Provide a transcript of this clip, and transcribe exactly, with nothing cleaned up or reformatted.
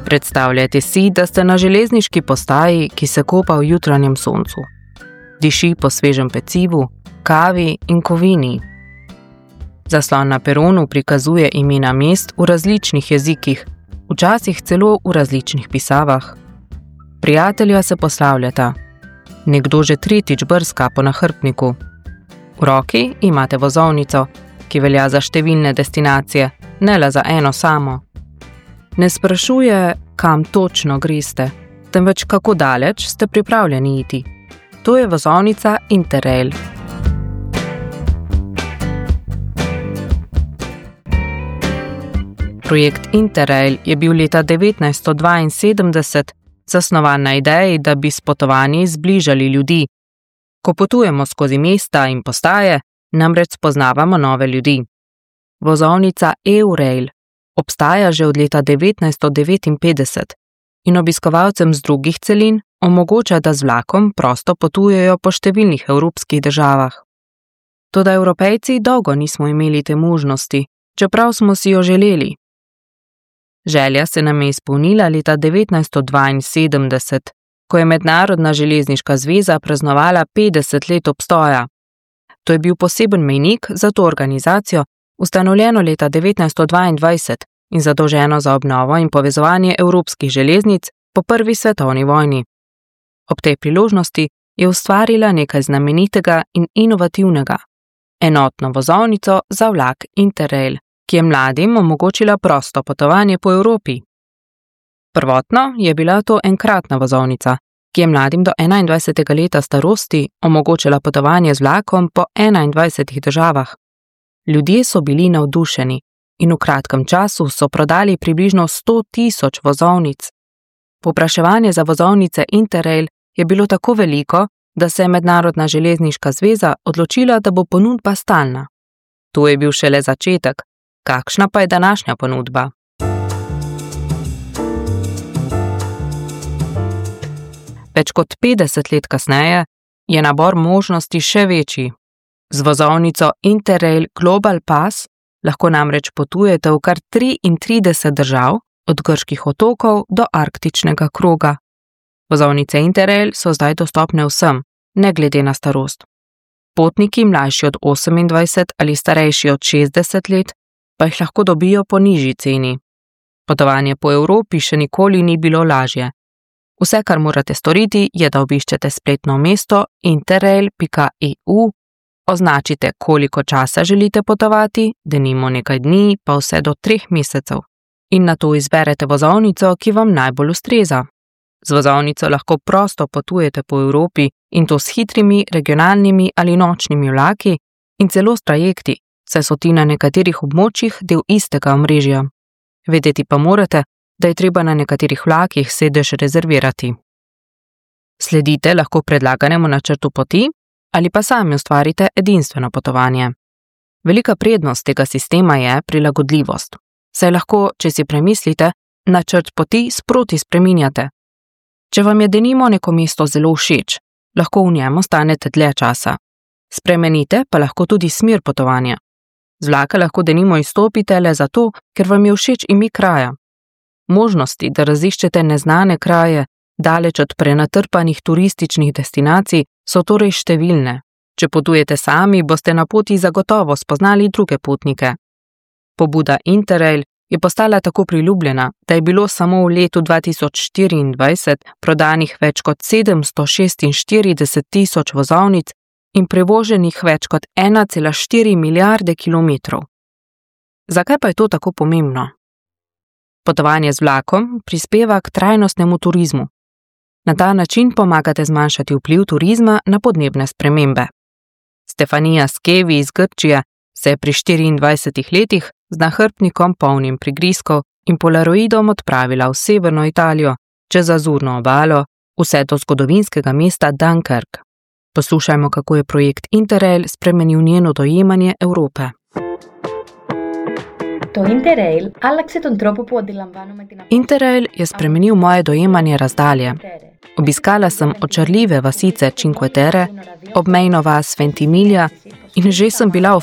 Predstavljajte si, da ste na železniški postaji, ki se kopa v jutranjem soncu. Diši po svežem pecivu, kavi in kovini. Zaslon na peronu prikazuje imena mest v različnih jezikih, včasih celo v različnih pisavah. Prijatelja se poslavljata. Nekdo že tretjič brska po nahrbtniku. V roki imate vozovnico, ki velja za številne destinacije, ne le za eno samo. Ne sprašuje, kam točno greste, temveč kako daleč ste pripravljeni iti. To je vozovnica Interrail. Projekt Interrail je bil leta devetnajststo dvainsedemdeset zasnovan na ideji, da bi s potovanji zbližali ljudi. Ko potujemo skozi mesta in postaje, namreč spoznavamo nove ljudi. Vozovnica Eurail obstaja že od leta devetnajststo devetinpetdeset in obiskovalcem z drugih celin omogoča, da z vlakom prosto potujejo po številnih evropskih državah. Toda Evropejci dolgo nismo imeli te možnosti, čeprav smo si jo želeli. Želja se nam je izpolnila leta devetnajststo dvainsedemdeset, ko je Mednarodna železniška zveza praznovala petdeset let obstoja. To je bil poseben mejnik za to organizacijo, ustanovljeno leta devetnajststo dvaindvajset in zadolženo za obnovo in povezovanje evropskih železnic po prvi svetovni vojni. Ob tej priložnosti je ustvarila nekaj znamenitega in inovativnega. Enotno vozovnico za vlak Interrail, ki je mladim omogočila prosto potovanje po Evropi. Prvotno je bila to enkratna vozovnica, ki je mladim do enaindvajsetega leta starosti omogočila potovanje z vlakom po enaindvajsetih državah. Ljudje so bili navdušeni in v kratkem času so prodali približno sto tisoč vozovnic. Povpraševanje za vozovnice Interrail je bilo tako veliko, da se je Mednarodna železniška zveza odločila, da bo ponudba stalna. To je bil šele začetek. Kakšna pa je današnja ponudba? Več kot petdeset let kasneje je nabor možnosti še večji. Z vozovnico Interrail Global Pass lahko namreč potujete v kar triintrideset držav, od grških otokov do arktičnega kroga. Vozovnice Interrail so zdaj dostopne vsem, ne glede na starost. Potniki mlajši od osemindvajset ali starejši od šestdeset let pa jih lahko dobijo po nižji ceni. Potovanje po Evropi še nikoli ni bilo lažje. Vse, kar morate storiti, je, da obiščete spletno mesto interrail pika e u, označite, koliko časa želite potovati, denimo nekaj dni pa vse do treh mesecev, in nato izberete vozovnico, ki vam najbolj ustreza. Z vozovnico lahko prosto potujete po Evropi in to s hitrimi, regionalnimi ali nočnimi vlaki in celo s trajekti, saj so ti na nekaterih območjih del istega omrežja. Vedeti pa morate, da je treba na nekaterih vlakih sedež rezervirati. Sledite lahko predlaganemu načrtu poti ali pa sami ustvarite edinstveno potovanje. Velika prednost tega sistema je prilagodljivost, saj lahko, če si premislite, načrt poti sproti spreminjate. Če vam je denimo neko mesto zelo všeč, lahko v njem ostanete dlje časa. Spremenite pa lahko tudi smer potovanja. Z vlaka lahko denimo izstopite le zato, ker vam je všeč ime kraja. Možnosti, da raziščete neznane kraje, daleč od prenatrpanih turističnih destinacij, so torej številne. Če potujete sami, boste na poti zagotovo spoznali druge potnike. Pobuda Interrail je postala tako priljubljena, da je bilo samo v letu dva tisoč štiriindvajset prodanih več kot sedemsto šestinštirideset tisoč vozovnic in prevoženih več kot ena cela štiri milijarde kilometrov. Zakaj pa je to tako pomembno? Potovanje z vlakom prispeva k trajnostnemu turizmu. Na ta način pomagate zmanjšati vpliv turizma na podnebne spremembe. Stefanija Skevi iz Grčije se je pri štiriindvajsetih letih z nahrbtnikom polnim prigrizkov in polaroidom odpravila v severno Italijo, čez Azurno obalo, vse do zgodovinskega mesta Dunkirk. Poslušajmo, kako je projekt Interrail spremenil njeno dojemanje Evrope. Interrail je spremenil moje dojemanje razdalje. Obiskala sem očarljive vasice Cinque Terre, obmejno vas Ventimiglia in že sem bila v